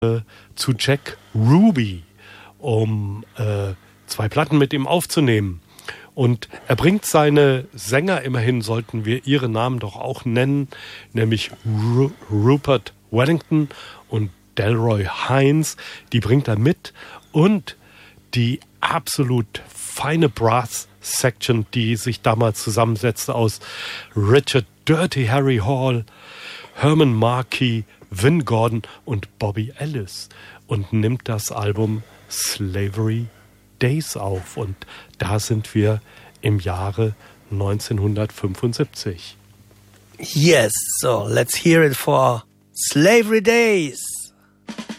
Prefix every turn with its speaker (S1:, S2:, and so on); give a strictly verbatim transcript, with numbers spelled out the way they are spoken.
S1: äh, zu Jack Ruby, um äh, zwei Platten mit ihm aufzunehmen. Und er bringt seine Sänger, immerhin sollten wir ihre Namen doch auch nennen, nämlich Ru- Rupert Wellington und Delroy Hines, die bringt er mit. Und die absolut feine Brass-Section, die sich damals zusammensetzte aus Richard Dirty Harry Hall, Herman Markey, Vin Gordon und Bobby Ellis und nimmt das Album Slavery Days auf. Und da sind wir im Jahre neunzehnhundertfünfundsiebzig.
S2: Yes, so let's hear it for Slavery Days.